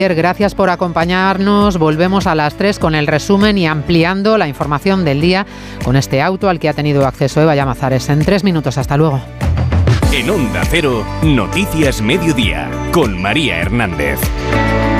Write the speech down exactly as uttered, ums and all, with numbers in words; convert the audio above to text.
Gracias por acompañarnos. Volvemos a las tres con el resumen y ampliando la información del día con este auto al que ha tenido acceso Eva Llamazares. En tres minutos. Hasta luego. En Onda Cero, Noticias Mediodía, con María Hernández.